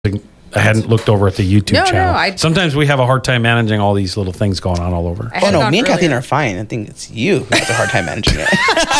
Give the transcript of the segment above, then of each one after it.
I hadn't looked over at the YouTube channel. No, Sometimes we have a hard time managing all these little things going on all over. Oh no, me and Kathleen are fine. I think it's you who has a hard time managing it.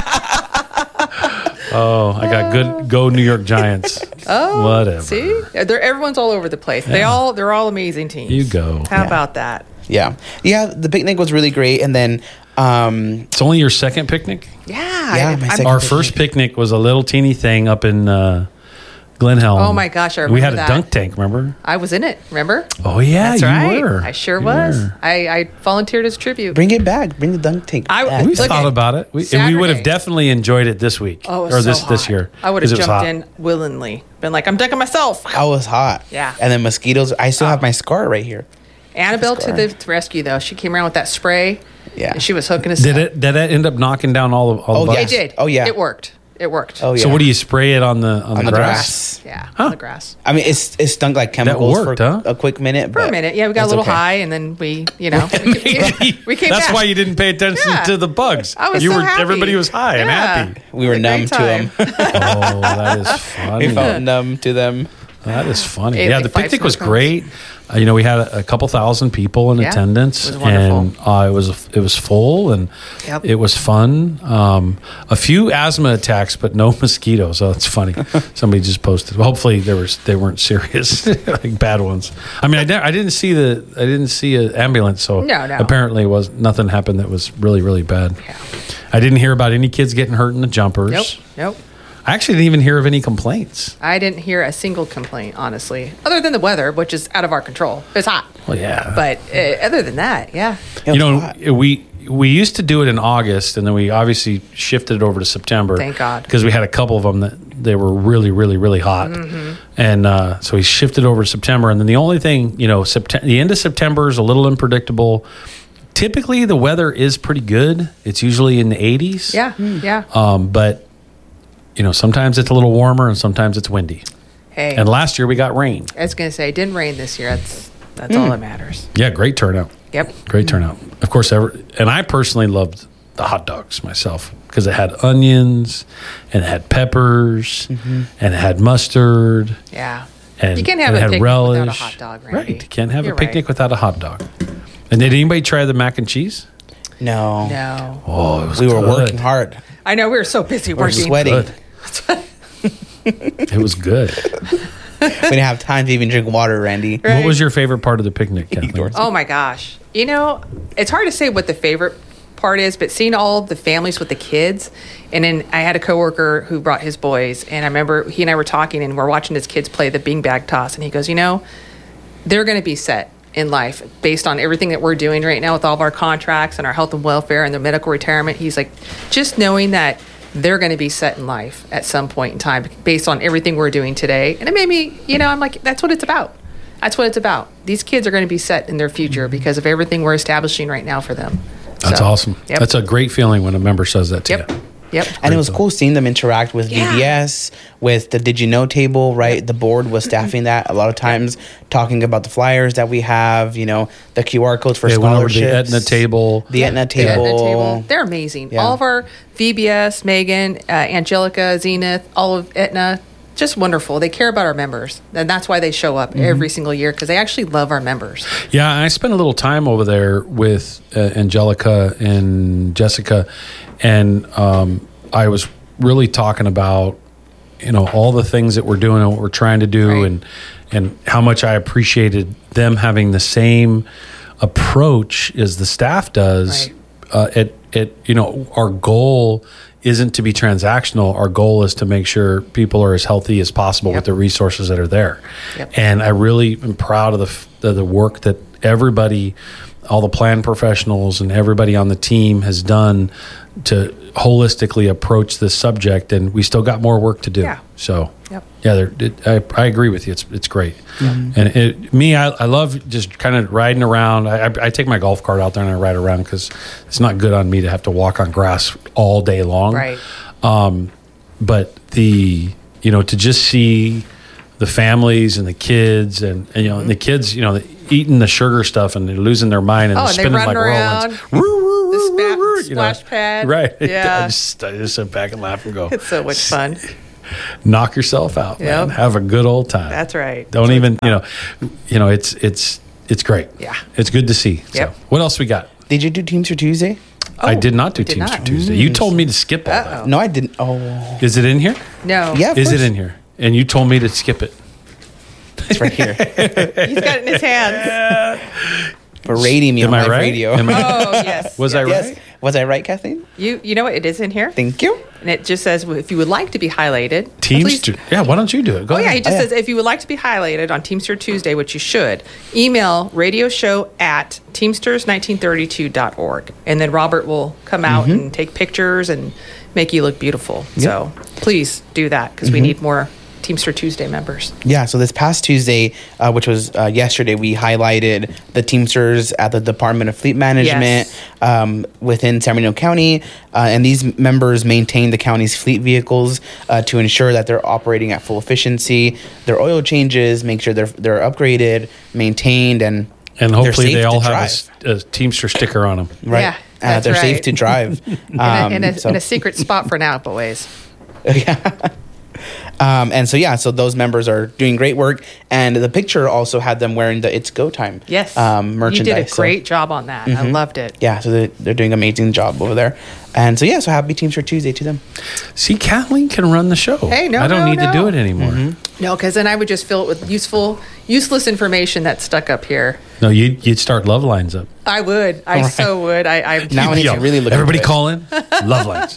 Oh, I got go New York Giants. Oh, whatever. See, everyone's all over the place. Yeah. They're all amazing teams. You go. How about that? Yeah. The picnic was really great, and then it's only your second picnic. Yeah. My second Our picnic. first picnic was a little teeny thing up in Glen Helen. Oh my gosh, I remember we had that. a dunk tank. Remember? I was in it. Remember? Oh yeah, That's right. you were. I sure You was. were. I volunteered as tribute. Bring it back. Bring the dunk tank. back. We Look thought at about it. We would Saturday. have definitely enjoyed it this week Oh, it or was this so this hot. year. I would 'cause have it was jumped hot. in willingly. Been like, I'm dunking myself. I was hot. Yeah. And then mosquitoes. I still have my scar right here. Annabelle to Scar. the rescue, though. She came around with that spray. Yeah. And she was hooking us Did up. it? Did that end up knocking down all the Oh, bugs? yeah. It did. Oh, yeah. It worked. Oh yeah. So what do you spray it on the on the grass? Yeah, Huh. on the grass. I mean, it stunk like chemicals worked, for huh? a quick minute. For a minute. Yeah, we got a that's little okay. high, and then we came That's back. why you didn't pay attention Yeah. to the bugs. I was you so were happy. everybody was high and Yeah. happy. We were Had a numb great to time. them. Oh, that is funny. We felt numb to them. That is funny. Ate Yeah, like the 5 picnic was snow cones. great. We had a couple thousand people in Yeah, attendance, it was wonderful. and it was full, and Yep. it was fun. A few asthma attacks, but no mosquitoes. So it's funny. Somebody just posted. Hopefully they weren't serious, like bad ones. I mean, I didn't see an ambulance, so No. apparently nothing happened that was really really bad. Yeah. I didn't hear about any kids getting hurt in the jumpers. Nope. I actually didn't even hear of any complaints. I didn't hear a single complaint, honestly, other than the weather, which is out of our control. It's hot. Well, yeah. But other than that, yeah. It was hot. We used to do it in August, and then we obviously shifted it over to September. Thank God. Because we had a couple of them that they were really, really, really hot, and so we shifted over to September. And then the only thing, the end of September is a little unpredictable. Typically, the weather is pretty good. It's usually in the 80s. Yeah. Yeah. But sometimes it's a little warmer, and sometimes it's windy. Hey, And last year we got rain. I was going to say, it didn't rain this year. That's all that matters. Yeah, great turnout. Yep. Great turnout. Of course, and I personally loved the hot dogs myself because it had onions and it had peppers and it had mustard. Yeah. And You can't have it a had picnic relish. without a hot dog, Randy. Right. You can't have You're a picnic right. without a hot dog. And did anybody try the mac and cheese? No. No. Oh, it was We were good. working hard. I know. We were so busy We were working. sweating. Good. It was good. We didn't have time to even drink water, Randy. Right. What was your favorite part of the picnic, Kathleen? Oh my gosh. It's hard to say what the favorite part is, but seeing all the families with the kids. And then I had a coworker who brought his boys, and I remember he and I were talking, and we're watching his kids play the beanbag toss, and he goes, they're going to be set in life based on everything that we're doing right now with all of our contracts and our health and welfare and their medical retirement. He's like, just knowing that they're going to be set in life at some point in time based on everything we're doing today. And it made me, I'm like, that's what it's about. That's what it's about. These kids are going to be set in their future because of everything we're establishing right now for them. That's awesome. Yep. That's a great feeling when a member says that to you. Yep. And it was cool seeing them interact with Yeah. VBS, with the Did You Know table, right? The board was staffing that a lot of times, talking about the flyers that we have, the QR codes for They went over scholarships. to the Aetna table. The Aetna The Aetna table. table. They're amazing. Yeah. All of our VBS, Megan, Angelica, Zenith, all of Aetna, just wonderful. They care about our members. And that's why they show up every single year, because they actually love our members. Yeah, I spent a little time over there with Angelica and Jessica, and I was really talking about all the things that we're doing and what we're trying to do, Right. and how much I appreciated them having the same approach as the staff does. Right. Our goal isn't to be transactional. Our goal is to make sure people are as healthy as possible with the resources that are there. Yep. And I really am proud of the work that everybody, all the plan professionals and everybody on the team has done to holistically approach this subject. And we still got more work to do. Yeah. So, Yep. yeah, I agree with you. It's great. And I love just kind of riding around. I take my golf cart out there and I ride around because it's not good on me to have to walk on grass all day long. Right. But to just see the families and the kids and the kids, eating the sugar stuff and they're losing their mind and Oh, they're and they spinning like around. whirlwinds. Splash pad. Right. Yeah. I just sit back and laugh and go. It's so much fun. knock yourself out, man. Yep. Have a good old time. That's right. Don't That's even, what it's it's great. Yeah. It's good to see. Yep. So, what else we got? Did you do Teamster Tuesday? I did not do did Teamster not. Tuesday. You told me to skip all Uh-oh. No, I didn't. Oh, that. Is it in here? No. yeah. of Is it course. in here? And you told me to skip it. It's right here He's got it in his hands. for rating me Am on I live right? radio. Am I- Oh, yes. Was I yes. right? Yes. Was I right, Kathleen? You know what? It is in here. Thank you. And it just says, if you would like to be highlighted. Teamster. Yeah, why don't you do it? Go Oh, yeah. ahead. He just says, if you would like to be highlighted on Teamster Tuesday, which you should, email radioshow@teamsters1932.org. And then Robert will come out and take pictures and make you look beautiful. So please do that because we need more Teamster Tuesday members. Yeah, so this past Tuesday, which was yesterday, we highlighted the Teamsters at the Department of Fleet Management within San Bernardino County. And these members maintain the county's fleet vehicles to ensure that they're operating at full efficiency, their oil changes, make sure they're upgraded, maintained, and hopefully safe they to all have drive. a Teamster sticker on them. right. Yeah, that's they're safe right. to drive. In a secret spot for now, boys. And so those members are doing great work, and the picture also had them wearing the "It's Go Time" Yes. merchandise. You did a So, great job on that. I loved it. yeah, so they're doing an amazing job over there, and so so happy Teamster Tuesday to them. See, Kathleen can run the show. Hey, no, I don't no, need to no. do it anymore. No, because then I would just fill it with useless information that's stuck up here. No, you'd start love lines up. I would. I so would. I'm Now I need to really look. Everybody into it. call in. Love lines.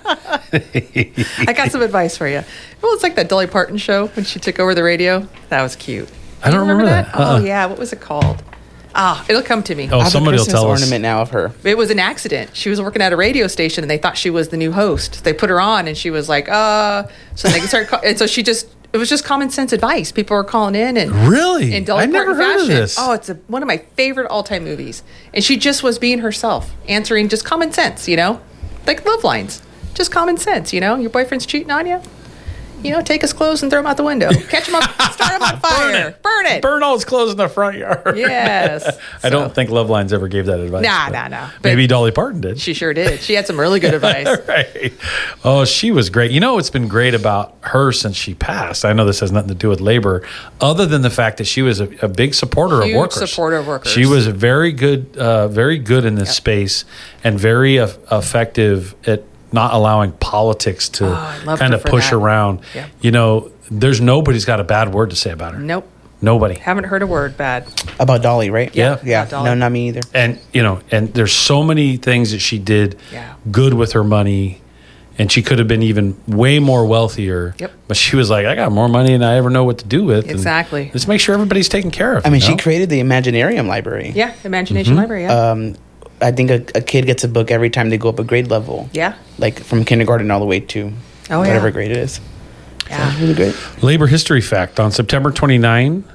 I got some advice for you. Well, it's like that Dolly Parton show when she took over the radio. That was cute. I don't You remember that. Oh, yeah. What was it called? It'll come to me. Oh, I have somebody a will Christmas tell us. ornament now of her. It was an accident. She was working at a radio station and they thought she was the new host. They put her on and she was like, so they started, and so it was just common sense advice. People were calling in and Really? in Dolly I never Parton heard of fashion. this. Oh, it's one of my favorite all-time movies. And she just was being herself, answering just common sense, like love lines. Just common sense, Your boyfriend's cheating on you. Take his clothes and throw them out the window. Catch him up, start him on fire. Burn it. Burn all his clothes in the front yard. Yes. I don't think Love Lines ever gave that advice. Nah. but But Maybe Dolly Parton did. she sure did. She had some really good advice. Right. Oh, she was great. What's been great about her since she passed? I know this has nothing to do with labor, other than the fact that she was a big supporter Huge of workers. supporter of workers. She was very good in this space and very effective at not allowing politics to I loved kind her of for push that. around. Yep. There's nobody's got a bad word to say about her. Nope. Nobody. Haven't heard a word bad. About Dolly, right? Yeah. Yeah. About Dolly. No, not me either. And and there's so many things that she did Yeah. good with her money, and she could have been even way more wealthier. Yep. But she was like, I got more money than I ever know what to do with. and Exactly. let's make sure everybody's taken care of. I mean, she created the Imaginarium Library. Yeah, Imagination Library. Yeah. I think a kid gets a book every time they go up a grade level. Yeah. Like from kindergarten all the way to whatever grade it is. Yeah. So really great. Labor history fact: on September 29,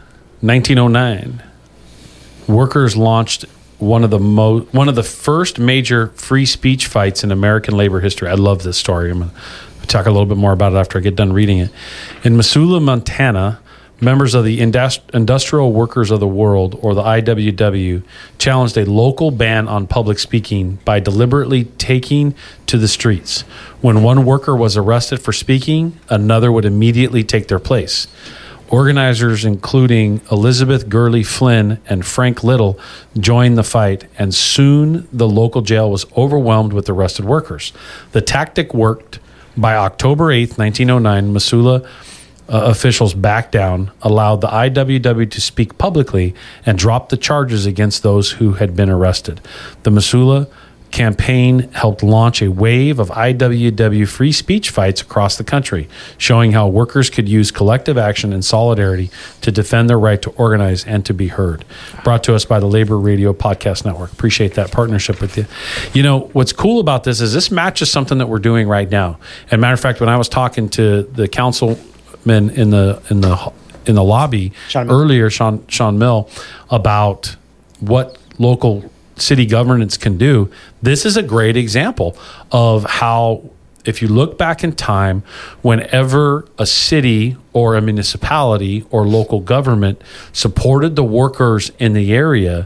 1909, workers launched one of the first major free speech fights in American labor history. I love this story. I'm going to talk a little bit more about it after I get done reading it. In Missoula, Montana, members of the Industrial Workers of the World, or the IWW, challenged a local ban on public speaking by deliberately taking to the streets. When one worker was arrested for speaking, another would immediately take their place. Organizers, including Elizabeth Gurley Flynn and Frank Little, joined the fight, and soon the local jail was overwhelmed with arrested workers. The tactic worked. By October 8th, 1909, Missoula officials backed down, allowed the IWW to speak publicly, and dropped the charges against those who had been arrested. The Missoula campaign helped launch a wave of IWW free speech fights across the country, showing how workers could use collective action and solidarity to defend their right to organize and to be heard. Brought to us by the Labor Radio Podcast Network. Appreciate that partnership with you. What's cool about this is this matches something that we're doing right now. And matter of fact, when I was talking to the councilman in the lobby Sean Mill. earlier, Sean Mill, about what local city governance can do, this is a great example of how, if you look back in time, whenever a city or a municipality or local government supported the workers in the area,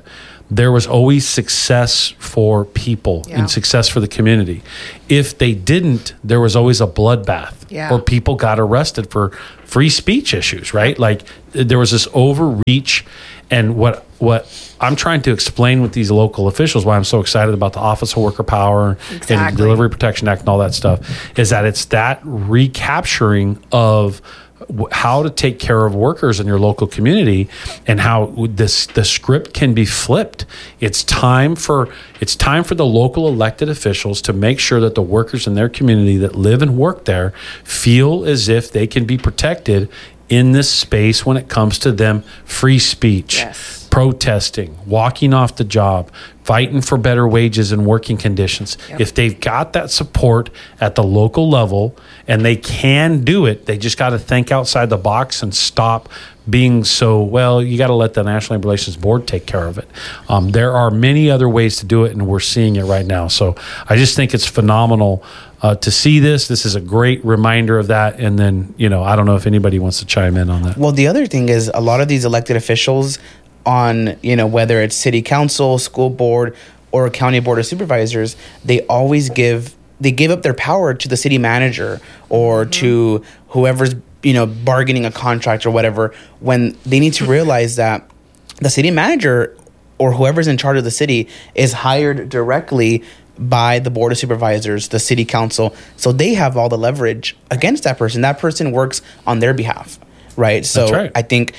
there was always success for people and success for the community. If they didn't, there was always a bloodbath, or people got arrested for free speech issues, right? Like there was this overreach. And what I'm trying to explain with these local officials, why I'm so excited about the Office of Worker Power and Delivery Protection Act and all that stuff, is that it's that recapturing of how to take care of workers in your local community, and how the script can be flipped. It's time for the local elected officials to make sure that the workers in their community that live and work there feel as if they can be protected in this space when it comes to them free speech, protesting, walking off the job, fighting for better wages and working conditions. If they've got that support at the local level and they can do it, they just got to think outside the box and stop being so, well, you got to let the National Labor Relations Board take care of it. There are many other ways to do it, and we're seeing it right now. So I just think it's phenomenal to see this. This is a great reminder of that. And then, I don't know if anybody wants to chime in on that. Well, the other thing is a lot of these elected officials on, whether it's city council, school board, or county board of supervisors, they always give up their power to the city manager or to whoever's, bargaining a contract or whatever, when they need to realize that the city manager or whoever's in charge of the city is hired directly by the board of supervisors, the city council. So they have all the leverage against that person. That person works on their behalf, right? So That's right. I think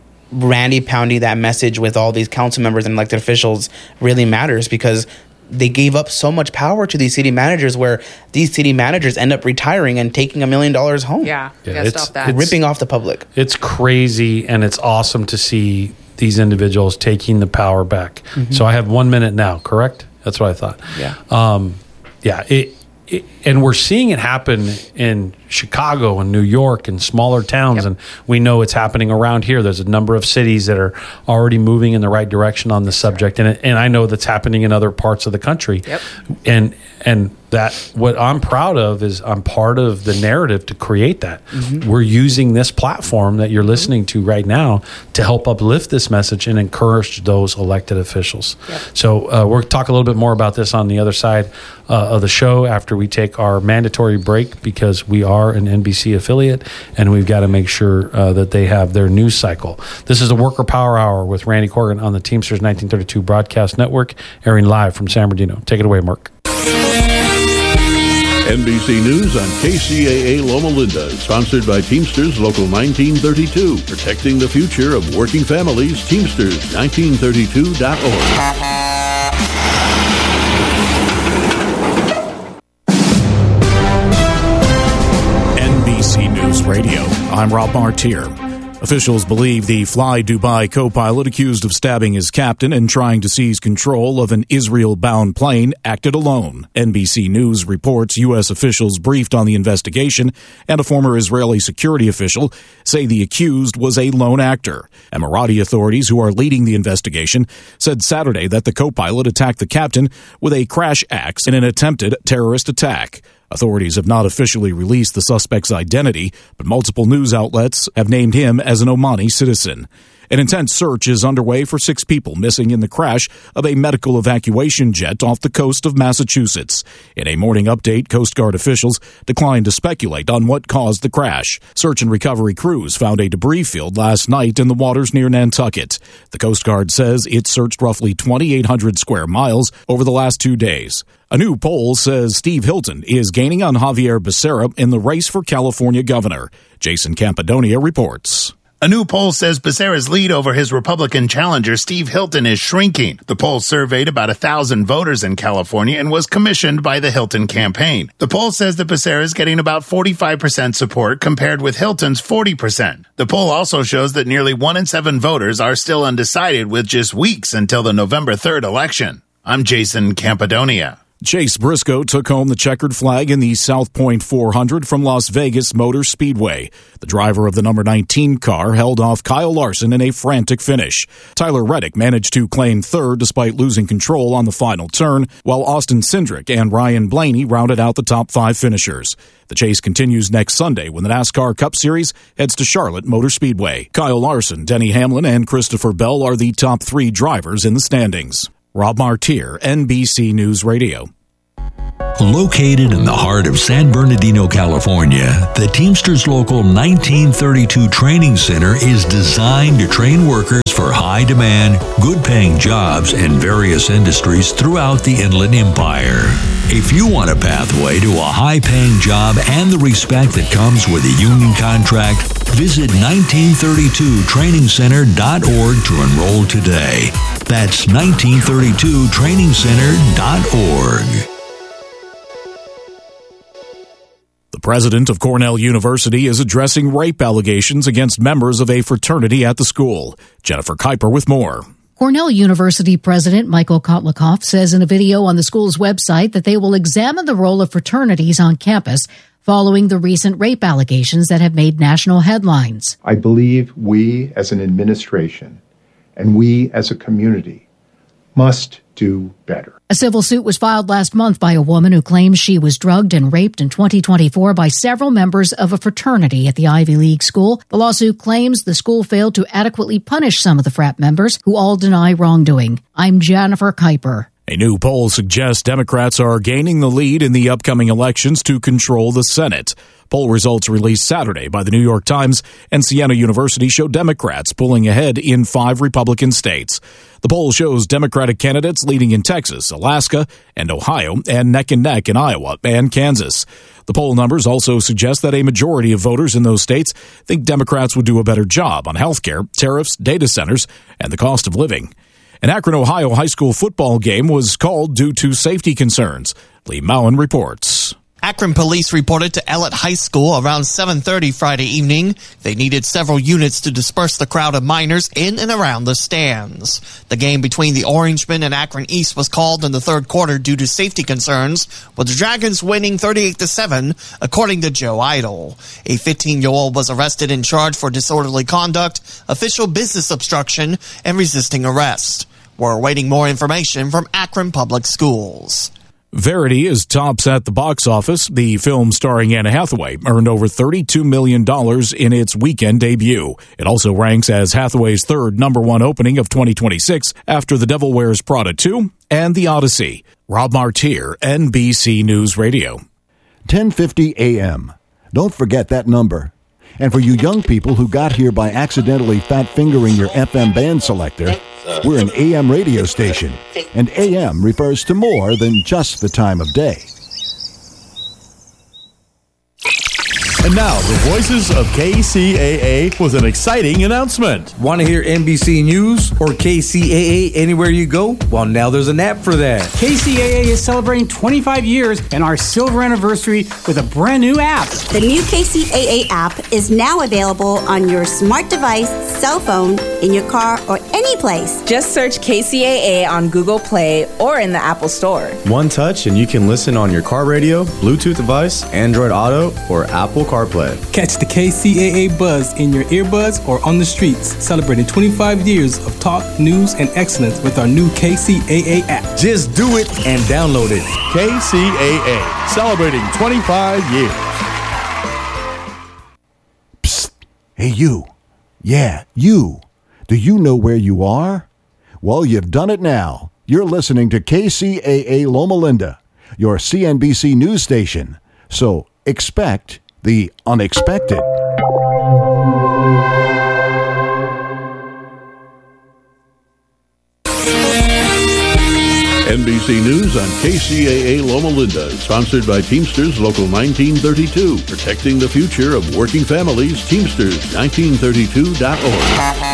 Randy pounding that message with all these council members and elected officials really matters, because they gave up so much power to these city managers, where these city managers end up retiring and taking $1 million home. Stop that. Ripping off the public. It's crazy, and it's awesome to see these individuals taking the power back. So I have 1 minute now, correct? That's what I thought. And we're seeing it happen in Chicago and New York and smaller towns, and we know it's happening around here. There's a number of cities that are already moving in the right direction on this subject, and I know that's happening in other parts of the country. And that what I'm proud of is I'm part of the narrative to create that. We're using this platform that you're listening to right now to help uplift this message and encourage those elected officials. So we'll talk a little bit more about this on the other side of the show after we take our mandatory break, because we are an NBC affiliate and we've got to make sure that they have their news cycle. This is the Worker Power Hour with Randy Corrigan on the Teamsters 1932 Broadcast Network, airing live from San Bernardino. Take it away, Mark. NBC News on KCAA Loma Linda, sponsored by Teamsters Local 1932, protecting the future of working families. Teamsters1932.org. NBC News Radio. I'm Rob Martier. Officials believe the Fly Dubai co-pilot accused of stabbing his captain and trying to seize control of an Israel-bound plane acted alone. NBC News reports U.S. officials briefed on the investigation and a former Israeli security official say the accused was a lone actor. Emirati authorities, who are leading the investigation, said Saturday that the co-pilot attacked the captain with a crash axe in an attempted terrorist attack. Authorities have not officially released the suspect's identity, but multiple news outlets have named him as an Omani citizen. An intense search is underway for 6 people missing in the crash of a medical evacuation jet off the coast of Massachusetts. In a morning update, Coast Guard officials declined to speculate on what caused the crash. Search and recovery crews found a debris field last night in the waters near Nantucket. The Coast Guard says it searched roughly 2,800 square miles over the last 2 days. A new poll says Steve Hilton is gaining on Javier Becerra in the race for California governor. Jason Campidonia reports. A new poll says Becerra's lead over his Republican challenger, Steve Hilton, is shrinking. The poll surveyed about 1,000 voters in California and was commissioned by the Hilton campaign. The poll says that Becerra is getting about 45% support compared with Hilton's 40%. The poll also shows that nearly 1 in 7 voters are still undecided with just weeks until the November 3rd election. I'm Jason Campidonia. Chase Briscoe took home the checkered flag in the South Point 400 from Las Vegas Motor Speedway. The driver of the number 19 car held off Kyle Larson in a frantic finish. Tyler Reddick managed to claim third despite losing control on the final turn, while Austin Cindric and Ryan Blaney rounded out the top 5 finishers. The chase continues next Sunday when the NASCAR Cup Series heads to Charlotte Motor Speedway. Kyle Larson, Denny Hamlin, and Christopher Bell are the top 3 drivers in the standings. Rob Martier, NBC News Radio. Located in the heart of San Bernardino, California, the Teamsters Local 1932 Training Center is designed to train workers for high-demand, good-paying jobs in various industries throughout the Inland Empire. If you want a pathway to a high-paying job and the respect that comes with a union contract, visit 1932trainingcenter.org to enroll today. That's 1932trainingcenter.org. The president of Cornell University is addressing rape allegations against members of a fraternity at the school. Jennifer Kuiper with more. Cornell University President Michael Kotlikoff says in a video on the school's website that they will examine the role of fraternities on campus following the recent rape allegations that have made national headlines. I believe we as an administration and we as a community must do better. A civil suit was filed last month by a woman who claims she was drugged and raped in 2024 by several members of a fraternity at the Ivy League school. The lawsuit claims the school failed to adequately punish some of the frat members who all deny wrongdoing. I'm Jennifer Kuiper. A new poll suggests Democrats are gaining the lead in the upcoming elections to control the Senate. Poll results released Saturday by the New York Times and Siena University show Democrats pulling ahead in 5 Republican states. The poll shows Democratic candidates leading in Texas, Alaska, and Ohio, and neck in Iowa and Kansas. The poll numbers also suggest that a majority of voters in those states think Democrats would do a better job on health care, tariffs, data centers, and the cost of living. An Akron, Ohio high school football game was called due to safety concerns. Lee Mowen reports. Akron police reported to Ellett High School around 7:30 Friday evening. They needed several units to disperse the crowd of minors in and around the stands. The game between the Orangemen and Akron East was called in the third quarter due to safety concerns, with the Dragons winning 38-7, according to Joe Idle. A 15-year-old was arrested and charged for disorderly conduct, official business obstruction, and resisting arrest. We're awaiting more information from Akron Public Schools. Verity is tops at the box office. The film starring Anne Hathaway earned over $32 million in its weekend debut. It also ranks as Hathaway's third #1 opening of 2026 after The Devil Wears Prada 2 and The Odyssey. Rob Martier, NBC News Radio. 1050 AM. Don't forget that number. And for you young people who got here by accidentally fat-fingering your FM band selector, we're an AM radio station, and AM refers to more than just the time of day. And now, the voices of KCAA with an exciting announcement. Want to hear NBC News or KCAA anywhere you go? Well, now there's an app for that. KCAA is celebrating 25 years and our silver anniversary with a brand new app. The new KCAA app is now available on your smart device, cell phone, in your car, or any place. Just search KCAA on Google Play or in the Apple Store. One touch and you can listen on your car radio, Bluetooth device, Android Auto, or Apple CarPlay. Catch the KCAA buzz in your earbuds or on the streets, celebrating 25 years of talk, news, and excellence with our new KCAA app. Just do it and download it. KCAA, celebrating 25 years. Psst. Hey, you. Yeah, you. Do you know where you are? Well, you've done it now. You're listening to KCAA Loma Linda, your CNBC news station. So expect the unexpected. NBC News on KCAA Loma Linda, sponsored by Teamsters Local 1932, protecting the future of working families. Teamsters1932.org.